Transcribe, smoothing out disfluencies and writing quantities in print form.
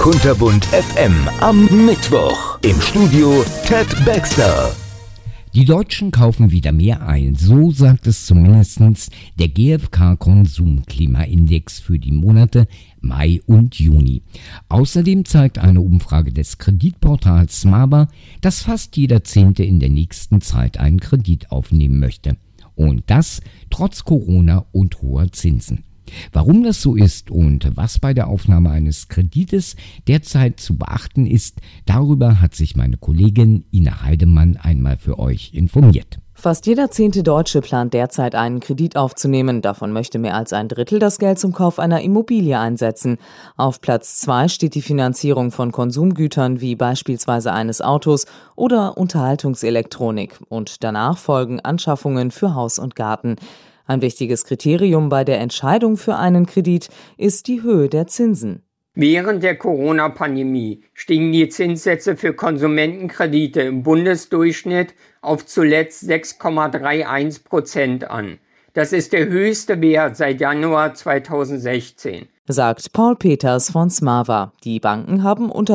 Kunterbunt FM am Mittwoch. Im Studio Ted Baxter. Die Deutschen kaufen wieder mehr ein, so sagt es zumindest der GfK-Konsumklimaindex für die Monate Mai und Juni. Außerdem zeigt eine Umfrage des Kreditportals Smava, dass fast jeder Zehnte in der nächsten Zeit einen Kredit aufnehmen möchte. Und das trotz Corona und hoher Zinsen. Warum das so ist und was bei der Aufnahme eines Kredites derzeit zu beachten ist, darüber hat sich meine Kollegin Ina Heidemann einmal für euch informiert. Fast jeder 10. Deutsche plant derzeit einen Kredit aufzunehmen. Davon möchte mehr als ein Drittel das Geld zum Kauf einer Immobilie einsetzen. Auf Platz 2 steht die Finanzierung von Konsumgütern wie beispielsweise eines Autos oder Unterhaltungselektronik. Und danach folgen Anschaffungen für Haus und Garten. Ein wichtiges Kriterium bei der Entscheidung für einen Kredit ist die Höhe der Zinsen. Während der Corona-Pandemie stiegen die Zinssätze für Konsumentenkredite im Bundesdurchschnitt auf zuletzt 6,31% an. Das ist der höchste Wert seit Januar 2016, sagt Paul Peters von Smava. Die Banken haben